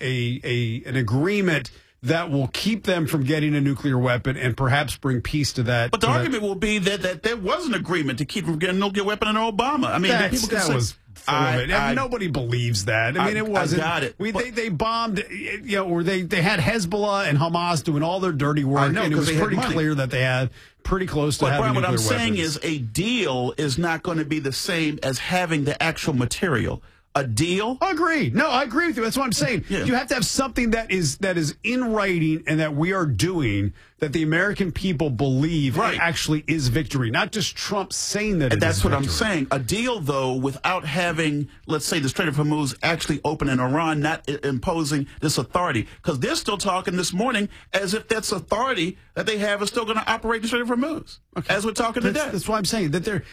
an agreement that will keep them from getting a nuclear weapon and perhaps bring peace to that. But the argument will be that there was an agreement to keep them from getting a nuclear weapon under Obama. I mean, people can say, was full of it. Nobody believes that. I mean, it wasn't. I got it. They bombed, or they had Hezbollah and Hamas doing all their dirty work, and it was pretty clear that they had pretty close to having Brian, nuclear weapons. What I'm saying is a deal is not going to be the same as having the actual material. A deal? I agree. No, I agree with you. That's what I'm saying. Yeah. You have to have something that is in writing and that we are doing that the American people believe it actually is victory, not just Trump saying that. And that's what I'm saying. A deal, though, without having, let's say, the Strait of Hormuz actually open in Iran, not imposing this authority, because they're still talking this morning as if that's authority that they have is still going to operate the Strait of Hormuz. Okay. As we're talking today. That's why I'm saying that they're.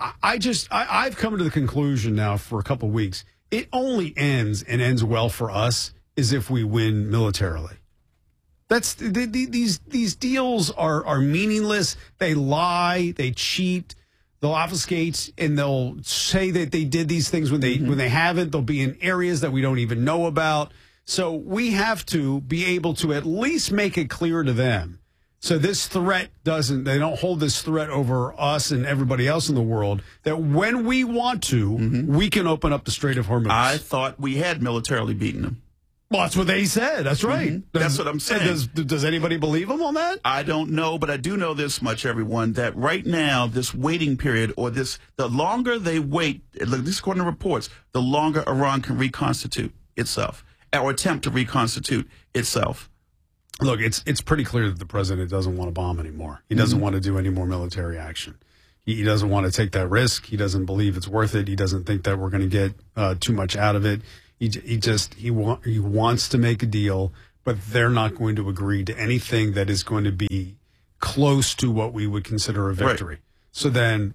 I've come to the conclusion now for a couple of weeks. It only ends well for us is if we win militarily. That's these deals are meaningless. They lie, they cheat, they'll obfuscate, and they'll say that they did these things when they haven't. They'll be in areas that we don't even know about. So we have to be able to at least make it clear to them. So this threat they don't hold this threat over us and everybody else in the world, that when we want to, we can open up the Strait of Hormuz. I thought we had militarily beaten them. Well, that's what they said. That's right. That's what I'm saying. Does anybody believe them on that? I don't know, but I do know this much, everyone, that right now, this waiting period, or the longer they wait, look, this is according to reports, the longer Iran can reconstitute itself or attempt to reconstitute itself. Look, it's pretty clear that the president doesn't want to bomb anymore. He doesn't want to do any more military action. He doesn't want to take that risk. He doesn't believe it's worth it. He doesn't think that we're going to get too much out of it. He wants to make a deal, but they're not going to agree to anything that is going to be close to what we would consider a victory. Right. So then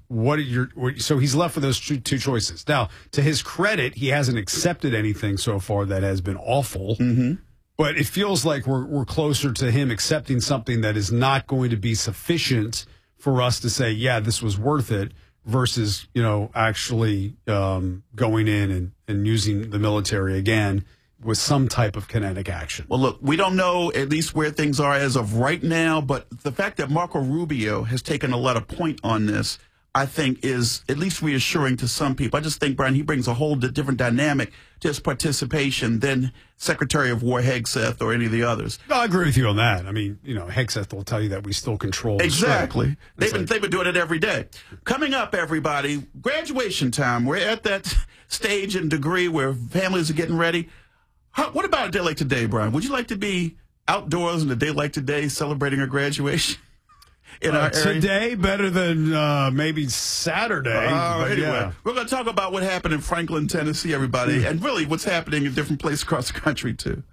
so he's left with those two choices. Now, to his credit, he hasn't accepted anything so far that has been awful. But it feels like we're closer to him accepting something that is not going to be sufficient for us to say, yeah, this was worth it, versus, actually going in and using the military again with some type of kinetic action. Well, look, we don't know at least where things are as of right now, but the fact that Marco Rubio has taken a lot of point on this, I think, is at least reassuring to some people. I just think, Brian, he brings a whole different dynamic to his participation than Secretary of War Hegseth or any of the others. No, I agree with you on that. I mean, Hegseth will tell you that we still control the exactly. They've been doing it every day. Coming up, everybody, graduation time. We're at that stage and degree where families are getting ready. What about a day like today, Brian? Would you like to be outdoors on a day like today celebrating a graduation? In our area? Today, better than maybe Saturday. Anyway, we're going to talk about what happened in Franklin, Tennessee, everybody, and really what's happening in different places across the country, too.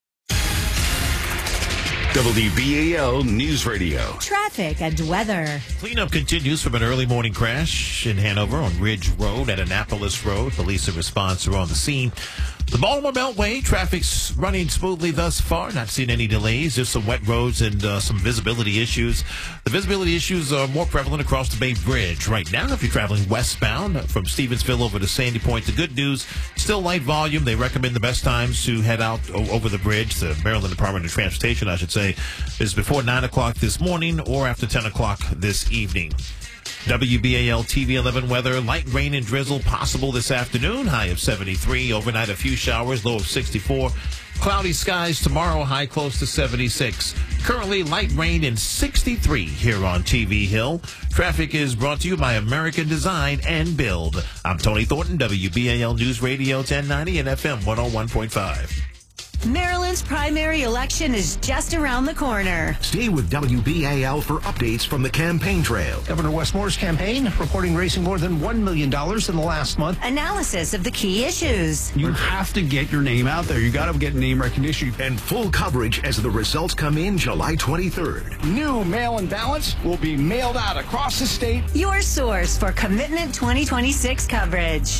WBAL News Radio. Traffic and weather. Cleanup continues from an early morning crash in Hanover on Ridge Road at Annapolis Road. Police and response are on the scene. The Baltimore Beltway, traffic's running smoothly thus far. Not seeing any delays. Just some wet roads and some visibility issues. The visibility issues are more prevalent across the Bay Bridge right now. If you're traveling westbound from Stevensville over to Sandy Point, the good news, still light volume. They recommend the best times to head out over the bridge. The Maryland Department of Transportation, I should say, is before 9 o'clock this morning or after 10 o'clock this evening. WBAL TV 11 weather, light rain and drizzle possible this afternoon, high of 73. Overnight, a few showers, low of 64. Cloudy skies tomorrow, high close to 76. Currently, light rain and 63 here on TV Hill. Traffic is brought to you by American Design and Build. I'm Tony Thornton, WBAL News Radio 1090 and FM 101.5. Maryland's primary election is just around the corner. Stay with WBAL for updates from the campaign trail. Governor Wes Moore's campaign reporting raising more than $1 million in the last month. Analysis of the key issues. You have to get your name out there. You got to get name recognition. And full coverage as the results come in July 23rd. New mail-in ballots will be mailed out across the state. Your source for Commitment 2026 coverage.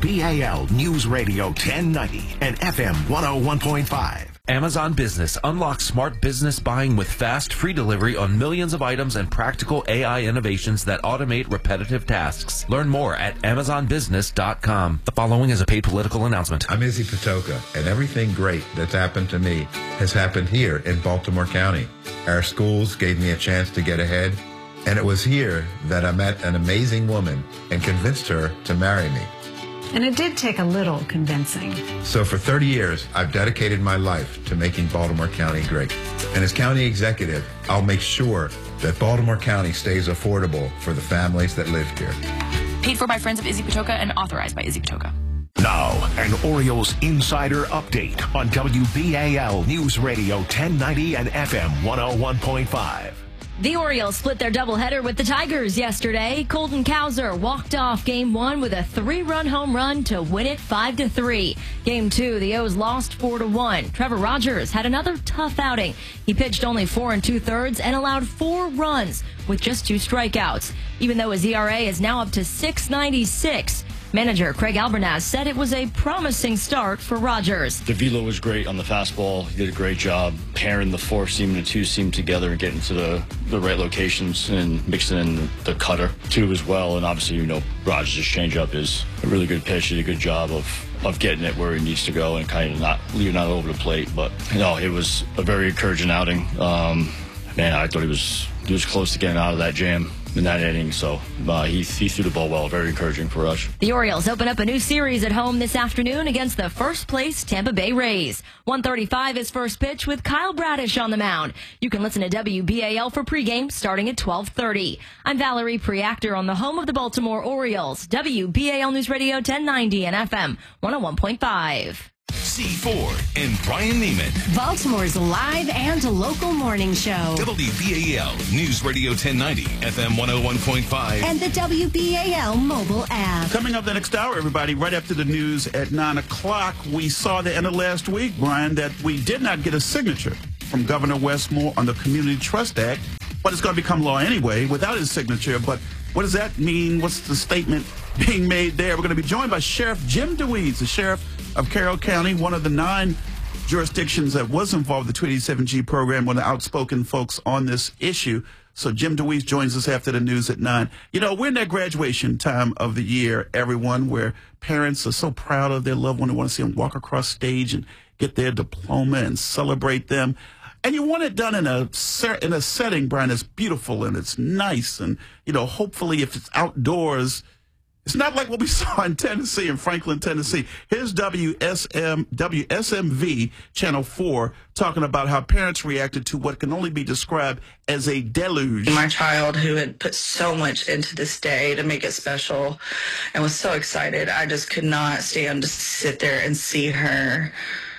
WBAL News Radio 1090 and FM 101.5. Amazon Business unlocks smart business buying with fast, free delivery on millions of items and practical AI innovations that automate repetitive tasks. Learn more at AmazonBusiness.com. The following is a paid political announcement. I'm Izzy Patoka, and everything great that's happened to me has happened here in Baltimore County. Our schools gave me a chance to get ahead, and it was here that I met an amazing woman and convinced her to marry me. And it did take a little convincing. So for 30 years, I've dedicated my life to making Baltimore County great. And as county executive, I'll make sure that Baltimore County stays affordable for the families that live here. Paid for by friends of Izzy Patoka and authorized by Izzy Patoka. Now, an Orioles Insider Update on WBAL News Radio 1090 and FM 101.5. The Orioles split their doubleheader with the Tigers yesterday. Colton Cowser walked off Game 1 with a 3-run home run to win it 5-3. Game 2, the O's lost 4-1. Trevor Rogers had another tough outing. He pitched only 4 2/3 and allowed 4 runs with just 2 strikeouts. Even though his ERA is now up to 6.96, Manager Craig Albernaz said it was a promising start for Rogers. The velo was great on the fastball. He did a great job pairing the 4-seam and the 2-seam together and getting to the right locations and mixing in the cutter too as well. And obviously, Rogers' changeup is a really good pitch. He did a good job of getting it where he needs to go and kind of not leaving it over the plate. But it was a very encouraging outing. I thought he was close to getting out of that jam in that inning, so he threw the ball well. Very encouraging for us. The Orioles open up a new series at home this afternoon against the first-place Tampa Bay Rays. 1:35 is first pitch with Kyle Bradish on the mound. You can listen to WBAL for pregame starting at 12:30. I'm Valerie Preactor on the home of the Baltimore Orioles, WBAL News Radio 1090 and FM 101.5. C4 and Brian Neiman. Baltimore's live and local morning show. WBAL News Radio 1090, FM 101.5. And the WBAL mobile app. Coming up the next hour, everybody, right after the news at 9 o'clock, we saw the end of last week, Brian, that we did not get a signature from Governor Westmore on the Community Trust Act, but it's going to become law anyway without his signature. But what does that mean? What's the statement being made there? We're going to be joined by Sheriff Jim DeWeese, the sheriff of Carroll County, one of the 9 jurisdictions that was involved in the 287G program, one of the outspoken folks on this issue. So Jim DeWeese joins us after the news at 9. We're in that graduation time of the year, everyone, where parents are so proud of their loved one. They want to see them walk across stage and get their diploma and celebrate them. And you want it done in a setting, Brian, that's beautiful and it's nice. And, hopefully if it's outdoors, it's not like what we saw in Tennessee, in Franklin, Tennessee. Here's WSMV Channel 4 talking about how parents reacted to what can only be described as a deluge. My child, who had put so much into this day to make it special and was so excited, I just could not stand to sit there and see her,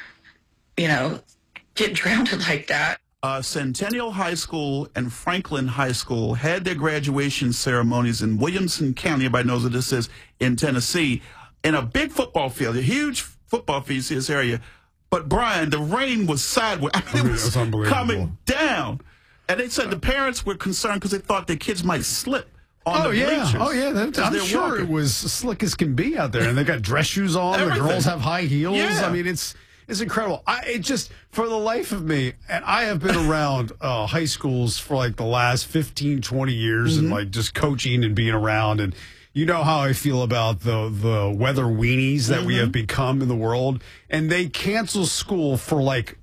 get drowned like that. Centennial High School and Franklin High School had their graduation ceremonies in Williamson County. Everybody knows what this is in Tennessee, in a big football field, a huge football field in this area. But Brian, the rain was sideways. It was coming down, and they said the parents were concerned because they thought their kids might slip on the bleachers. Oh yeah, I'm sure it was slick as can be out there, and they got dress shoes on. The girls have high heels. Yeah. I mean, it's incredible. It just, for the life of me, and I have been around high schools for like the last 15, 20 years and like just coaching and being around. And you know how I feel about the weather weenies that we have become in the world. And they cancel school for like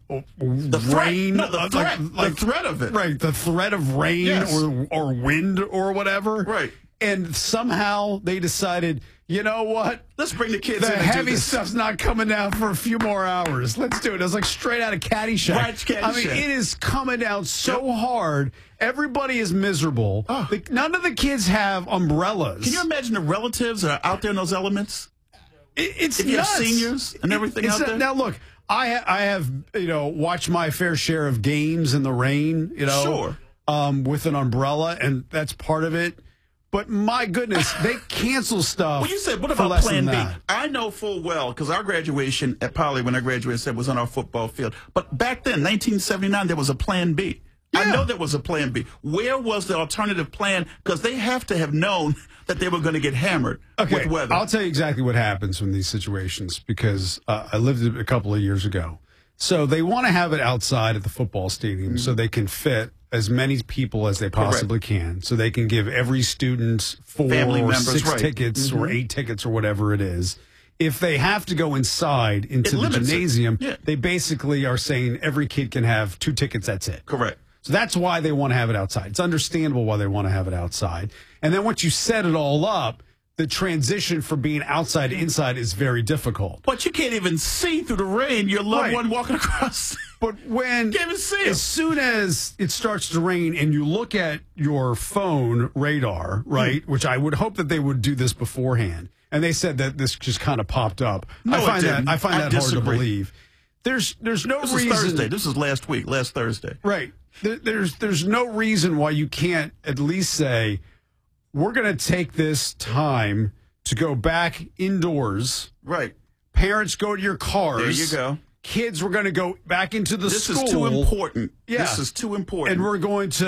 rain. The threat of it. Right, the threat of rain or wind or whatever. Right. And somehow they decided, you know what? Let's bring the kids in. The heavy stuff's not coming down for a few more hours. Let's do it. It was like straight out of Caddyshack. Right, Caddyshack. I mean, it is coming down so hard. Everybody is miserable. None of the kids have umbrellas. Can you imagine the relatives that are out there in those elements? It's if you have seniors and everything out there. Now, look, I have watched my fair share of games in the rain. Sure. With an umbrella, and that's part of it. But my goodness, they cancel stuff. Well, you said, what about Plan B? I know full well, because our graduation at Poly, when I graduated, was on our football field. But back then, 1979, there was a Plan B. Yeah. I know there was a Plan B. Where was the alternative plan? Because they have to have known that they were going to get hammered with weather. I'll tell you exactly what happens in these situations, because I lived it a couple of years ago. So they want to have it outside at the football stadium so they can fit as many people as they possibly can, so they can give every student 4 or 6 tickets or 8 tickets or whatever it is. If they have to go inside into the gymnasium, they basically are saying every kid can have 2 tickets, that's it. Correct. So that's why they want to have it outside. It's understandable why they want to have it outside. And then once you set it all up, the transition from being outside to inside is very difficult. But you can't even see through the rain your loved one walking across. But when, can't even see as soon as it starts to rain and you look at your phone radar, right, which I would hope that they would do this beforehand, and they said that this just kind of popped up. No, I find that hard to believe. There's no reason. This is Thursday. This is last Thursday. Right. There's no reason why you can't at least say, we're going to take this time to go back indoors. Right. Parents, go to your cars. There you go. Kids, we're going to go back into the school. This is too important. Yeah. This is too important. And we're going to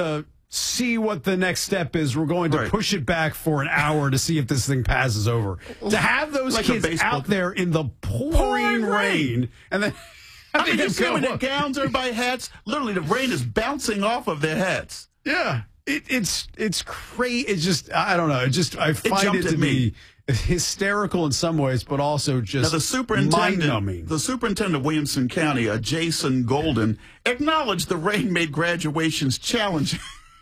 see what the next step is. We're going to push it back for an hour to see if this thing passes over. To have those Like kids out there in the pouring rain and then I mean, you see them in their gowns, everybody hats. Literally, the rain is bouncing off of their hats. Yeah, it's crazy. It's just, I don't know. I find it to be hysterical in some ways, but also just mind-numbing. The superintendent of Williamson County, Jason Golden, acknowledged the rain made graduations challenging,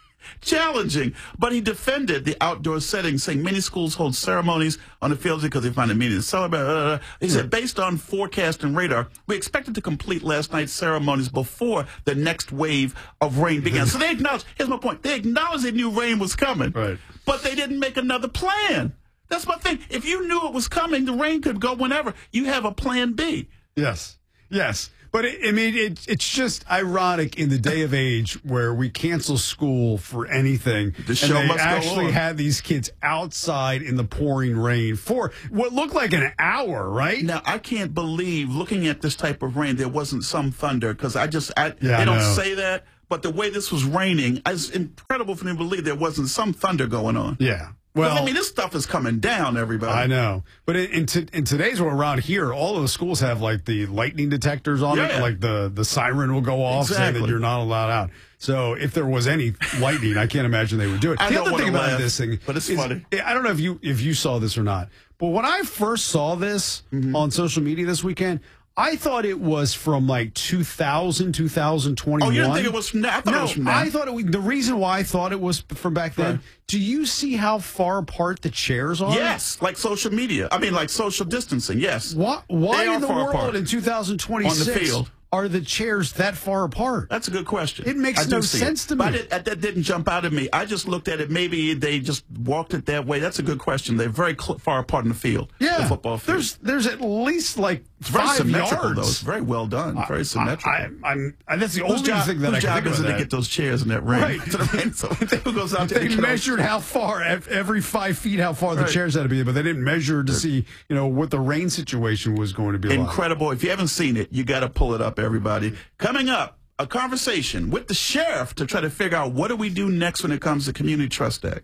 but he defended the outdoor setting, saying many schools hold ceremonies on the fields because they find it meaning to celebrate. He said, based on forecast and radar, we expected to complete last night's ceremonies before the next wave of rain began. So they acknowledged, here's my point, they acknowledged they knew rain was coming, but they didn't make another plan. That's my thing. If you knew it was coming, the rain could go whenever. You have a plan B. Yes. But it's just ironic in the day of age where we cancel school for anything. The show must go on. Actually had these kids outside in the pouring rain for what looked like an hour, right? Now, I can't believe, looking at this type of rain, there wasn't some thunder, because they don't say that. But the way this was raining, it's incredible for me to believe there wasn't some thunder going on. Yeah. Well, I mean, this stuff is coming down, everybody. I know. But in today's world around here, all of the schools have, like, the lightning detectors on it. Like, the siren will go off saying that you're not allowed out. So if there was any lightning, I can't imagine they would do it. The other thing about this thing but it's funny. I don't know if you saw this or not, but when I first saw this on social media this weekend, I thought it was from like 2021. Oh, you didn't think it was from now? I thought it was from now. I thought the reason why I thought it was from back then, do you see how far apart the chairs are? Yes, like social media. I mean, like social distancing, yes. Why in the world in 2026 on the field are the chairs that far apart? That's a good question. It makes no sense to me. But that didn't jump out at me. I just looked at it. Maybe they just walked it that way. That's a good question. They're very far apart in the field. Yeah, the football field. There's at least like it's very 5 symmetrical, yards. Though. It's very well done. Very symmetrical. That's the only thing that I can think of. Whose job is it to get those chairs in that rain? Right. So who goes out there? They measured how far every 5 feet how far the chairs had to be, but they didn't measure to see what the rain situation was going to be. Incredible. If you haven't seen it, you got to pull it up, everybody. Coming up, a conversation with the sheriff to try to figure out what do we do next when it comes to Community Trust Act.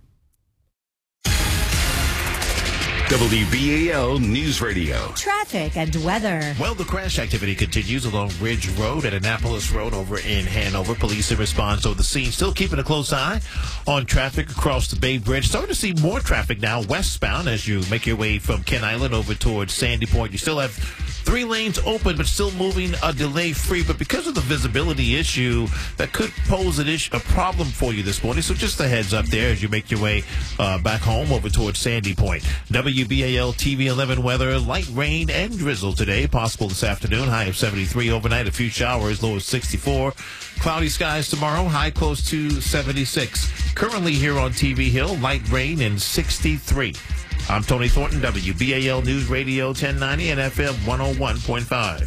WBAL News Radio. Traffic and weather. Well, the crash activity continues along Ridge Road at Annapolis Road over in Hanover. Police in response over the scene, still keeping a close eye on traffic across the Bay Bridge. Starting to see more traffic now westbound as you make your way from Kent Island over towards Sandy Point. You still have 3 lanes open, but still moving delay-free. But because of the visibility issue, that could pose a problem for you this morning. So just a heads up there as you make your way back home over towards Sandy Point. WBAL TV 11 weather, light rain and drizzle today. Possible this afternoon, high of 73 overnight. A few showers, low of 64. Cloudy skies tomorrow, high close to 76. Currently here on TV Hill, light rain and 63. I'm Tony Thornton, WBAL News Radio 1090 and FM 101.5.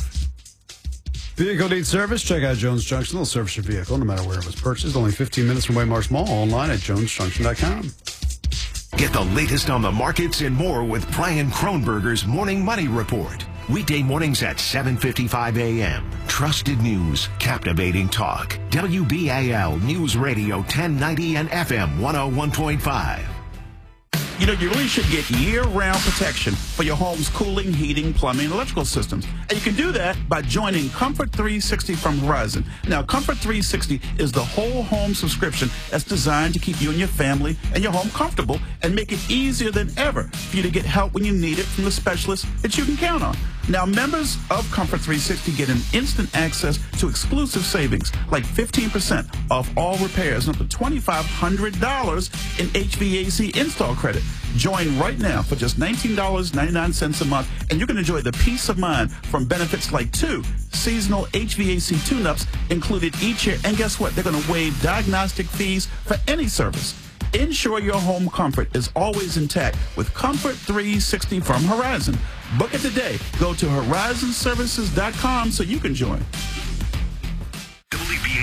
Vehicle needs service? Check out Jones Junction. They'll service your vehicle no matter where it was purchased. Only 15 minutes from Waymarsh Mall. Online at jonesjunction.com. Get the latest on the markets and more with Brian Kronberger's Morning Money Report. Weekday mornings at 7:55 a.m. Trusted news, captivating talk. WBAL News Radio 1090 and FM 101.5. You know, you really should get year-round protection for your home's cooling, heating, plumbing, and electrical systems. And you can do that by joining Comfort 360 from Horizon. Now, Comfort 360 is the whole home subscription that's designed to keep you and your family and your home comfortable and make it easier than ever for you to get help when you need it from the specialists that you can count on. Now, members of Comfort 360 get an instant access to exclusive savings, like 15% off all repairs and up to $2,500 in HVAC install credit. Join right now for just $19.99 a month, and you can enjoy the peace of mind from benefits like 2 seasonal HVAC tune-ups included each year. And guess what? They're going to waive diagnostic fees for any service. Ensure your home comfort is always intact with Comfort 360 from Horizon. Book it today. Go to horizonservices.com so you can join. WBAL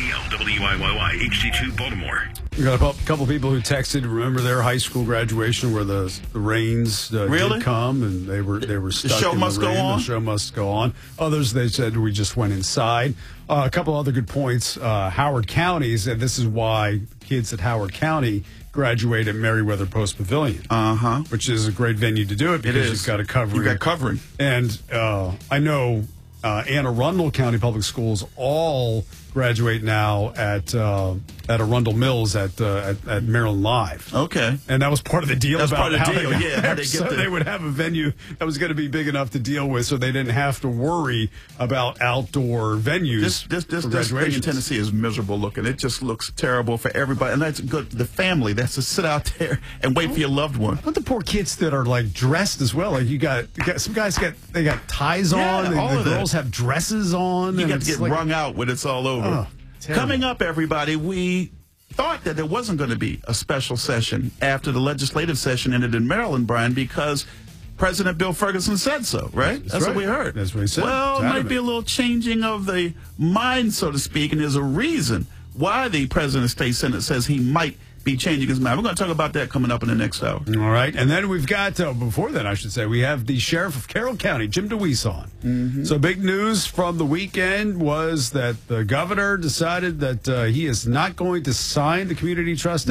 WIYY HD2 Baltimore. We got a couple people who texted. Remember their high school graduation where the rains did come and they were stuck. The show in must the rain. go on. The show must go on. Others, they said we just went inside. A couple other good points. Howard County said this is why kids at Howard County graduate at Merriweather Post Pavilion, which is a great venue to do it because you've got a covering. You've got covering, and I know Anne Arundel County Public Schools all graduate now at Arundel Mills at Maryland Live. Okay, and that was part of the deal. That's about part of the how deal. They got Yeah, how they so get they would have a venue that was going to be big enough to deal with, so they didn't have to worry about outdoor venues. This thing in Tennessee is miserable looking. It just looks terrible for everybody, and that's good. The family that's to sit out there and wait for your loved one. But the poor kids that are like dressed as well. Like you got some guys got ties on. all the of girls have dresses on. You and got to get wrung out when it's all over. Coming up, everybody, we thought that there wasn't going to be a special session after the legislative session ended in Maryland, Brian, because President Bill Ferguson said so, right? That's what we heard. That's what he said. Well, it might be a little changing of the mind, so to speak, and there's a reason why the President of the State Senate says he might be changing his mind. We're going to talk about that coming up in the next hour. All right. And then we've got, before that, I should say, we have the Sheriff of Carroll County, Jim DeWeese, on. So big news from the weekend was that the governor decided that he is not going to sign the Community Trust